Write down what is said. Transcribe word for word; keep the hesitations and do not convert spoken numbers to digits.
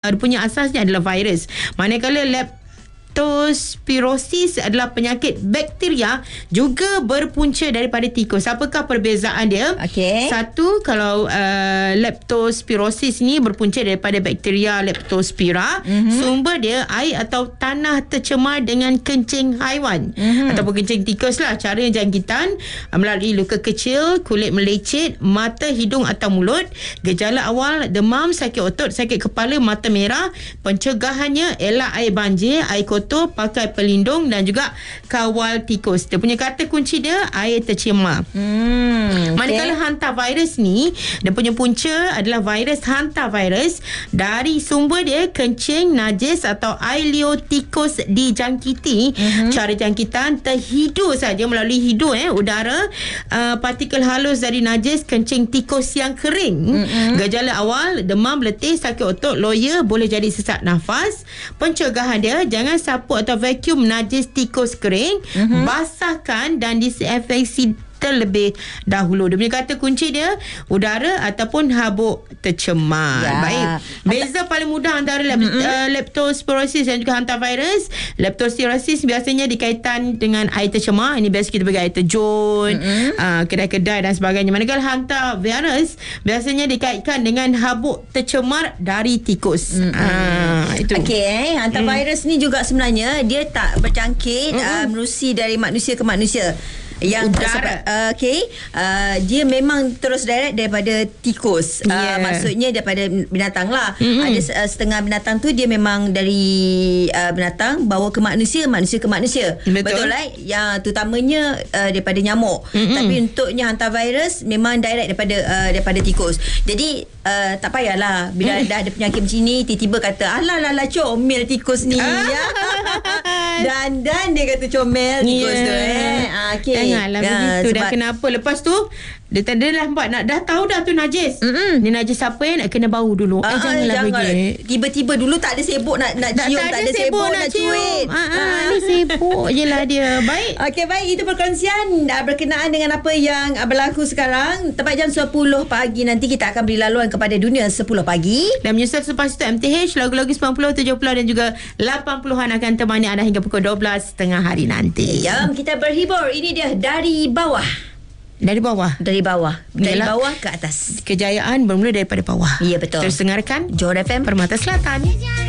dia punya asasnya adalah virus. Manakala leptospirosis adalah penyakit bakteria juga berpunca daripada tikus. Apakah perbezaan dia? Okey. Satu, kalau uh, leptospirosis ni berpunca daripada bakteria Leptospira. Mm-hmm. Sumber dia air atau tanah tercemar dengan kencing haiwan, mm-hmm. ataupun kencing tikus lah. Cara jangkitan uh, melalui luka kecil, kulit melecet, mata, hidung atau mulut. Gejala awal demam, sakit otot, sakit kepala, mata merah. Pencegahannya elak air banjir, air kotor, pakai pelindung dan juga kawal tikus. Dia punya kata kunci dia air tercemar. Hmm, okay. Manakala hantavirus ni, dia punya punca adalah virus hantavirus. Dari sumber dia kencing, najis atau air liur tikus dijangkiti. Mm-hmm. Cara jangkitan terhidu saja melalui hidung eh udara, uh, partikel halus dari najis, kencing tikus yang kering. Mm-hmm. Gejala awal demam, letih, sakit otot, loya, boleh jadi sesak nafas. Pencegahan dia, jangan sapu atau vacuum najis tikus kering. Mm-hmm. Basahkan dan disinfeksi terlebih dahulu. Dia punya kata kunci dia udara ataupun habuk tercemar. Ya. Baik. Beza paling mudah antara lep, mm-hmm. uh, leptospirosis dan juga hantavirus. Leptospirosis biasanya dikaitkan dengan air tercemar. Ini biasa kita bagi air terjun, mm-hmm. uh, kedai-kedai dan sebagainya. Manakala hantavirus biasanya dikaitkan dengan habuk tercemar dari tikus. Mm-hmm. Uh, itu. Okey, eh, hantavirus mm. ni juga sebenarnya dia tak berjangkit, mm-hmm. uh, menerusi dari manusia ke manusia. Yang udara. Uh, okay, uh, dia memang terus direct daripada tikus. Yeah. Uh, maksudnya daripada binatang lah. Mm-hmm. Ada uh, setengah binatang tu dia memang dari uh, binatang bawa ke manusia, manusia ke manusia. Betul, Betul lah. Yang terutamanya uh, daripada nyamuk. Mm-hmm. Tapi untuknya hantavirus memang direct daripada uh, daripada tikus. Jadi uh, tak payahlah bila mm. dah ada penyakit macam ni tiba-tiba kata alah lah comel tikus ni. Ya. Dan dan dia kata comel tikus yeah. tu eh. Uh, okay. Janganlah ya, begitu. Sebab... Dan kenapa lepas tu dia tak dah nampak nak dah tahu dah tu najis. Mm-mm. Ni najis apa yang nak kena bau dulu. Uh, eh, janganlah jangan. Pergi. Tiba-tiba dulu tak ada sibuk nak nak cium, tak, tak ada sibuk nak, nak cuit. Ha ah, ah, ni sibuk jelah dia. Baik. Okey, baik, itu perkongsian dah berkenaan dengan apa yang berlaku sekarang. Tepat jam sepuluh pagi nanti kita akan beri laluan kepada Dunia sepuluh pagi. Dan menyusul selepas itu M T H lagu-lagu sembilan puluh, tujuh puluh dan juga lapan puluhan akan temani anda hingga pukul dua belas tengah hari nanti. Jom kita berhibur. Ini dia Dari Bawah. Dari bawah. Dari bawah. Dari Yalah, bawah ke atas. Kejayaan bermula daripada bawah. Ya, betul. Terus dengarkan Johor F M Permata Selatan.